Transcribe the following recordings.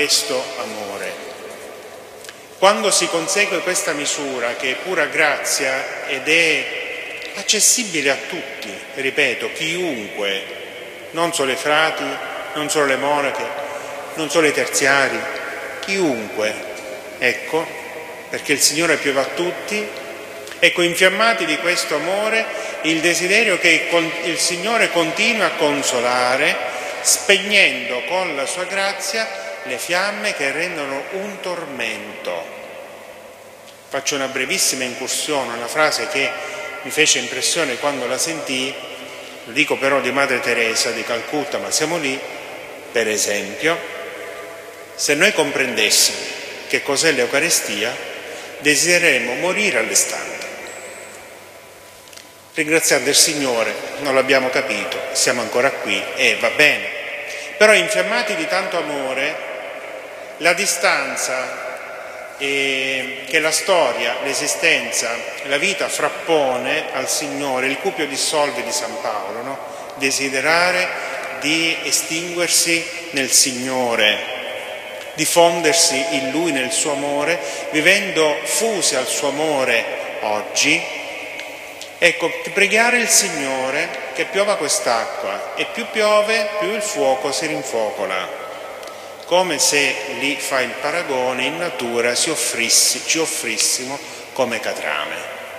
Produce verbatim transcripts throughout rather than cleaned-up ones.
questo amore. Quando si consegue questa misura, che è pura grazia ed è accessibile a tutti, ripeto, chiunque, non solo i frati, non solo le monache, non solo i terziari, chiunque, ecco, perché il Signore piove a tutti, ecco, infiammati di questo amore, il desiderio che il Signore continui a consolare, spegnendo con la sua grazia le fiamme che rendono un tormento. Faccio una brevissima incursione, una frase che mi fece impressione quando la sentii, lo dico però di Madre Teresa di Calcutta, ma siamo lì, per esempio: se noi comprendessimo che cos'è l'Eucaristia, desidereremmo morire all'istante. Ringraziando il Signore, non l'abbiamo capito, siamo ancora qui e va bene. Però infiammati di tanto amore, la distanza eh, che la storia, l'esistenza, la vita frappone al Signore, il cupio dissolve di San Paolo, no? Desiderare di estinguersi nel Signore, di fondersi in Lui, nel suo amore, vivendo fusi al suo amore oggi. Ecco, pregare il Signore che piova quest'acqua, e più piove più il fuoco si rinfocola, come se, lì fa il paragone, in natura si offrissi, ci offrissimo come catrame.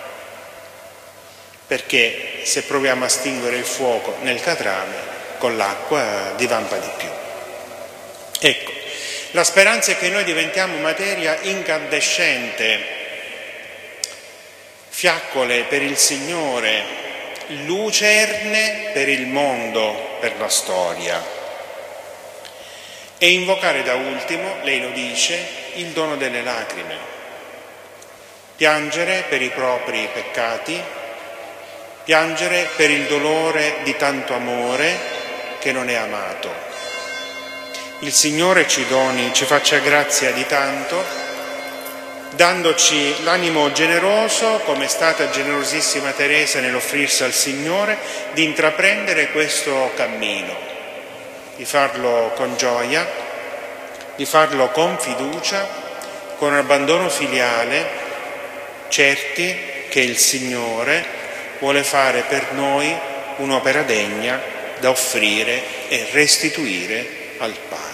Perché se proviamo a stinguere il fuoco nel catrame, con l'acqua divampa di più. Ecco, la speranza è che noi diventiamo materia incandescente, fiaccole per il Signore, lucerne per il mondo, per la storia. E invocare da ultimo, lei lo dice, il dono delle lacrime. Piangere per i propri peccati, piangere per il dolore di tanto amore che non è amato. Il Signore ci doni, ci faccia grazia di tanto, dandoci l'animo generoso, come è stata generosissima Teresa nell'offrirsi al Signore, di intraprendere questo cammino, di farlo con gioia, di farlo con fiducia, con abbandono filiale, certi che il Signore vuole fare per noi un'opera degna da offrire e restituire al Padre.